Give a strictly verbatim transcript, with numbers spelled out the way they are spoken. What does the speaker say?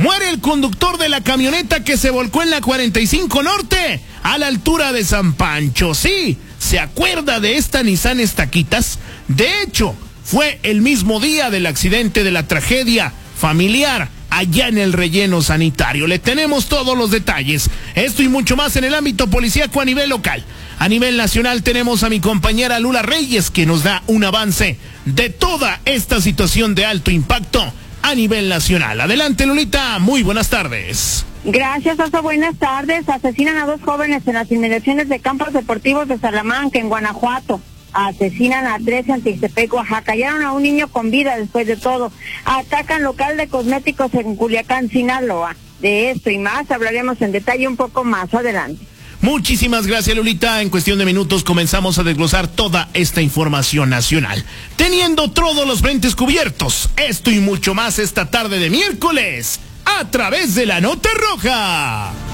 Muere el conductor de la camioneta que se volcó en la cuarenta y cinco Norte, a la altura de San Pancho. Sí, ¿se acuerda de esta Nissan Estaquitas? De hecho, fue el mismo día del accidente de la tragedia familiar allá en el relleno sanitario. Le tenemos todos los detalles. Esto y mucho más en el ámbito policíaco a nivel local. A nivel nacional tenemos a mi compañera Lula Reyes, que nos da un avance de toda esta situación de alto impacto a nivel nacional. Adelante, Lulita, muy buenas tardes. Gracias, Oso, buenas tardes. Asesinan a dos jóvenes en las inmediaciones de campos deportivos de Salamanca, en Guanajuato. Asesinan a tres en Tixtepec, Oaxaca. Hallaron a un niño con vida después de todo. Atacan local de cosméticos en Culiacán, Sinaloa. De esto y más hablaremos en detalle un poco más adelante. Muchísimas gracias, Lulita. En cuestión de minutos comenzamos a desglosar toda esta información nacional, teniendo todos los frentes cubiertos. Esto y mucho más esta tarde de miércoles, a través de la Nota Roja.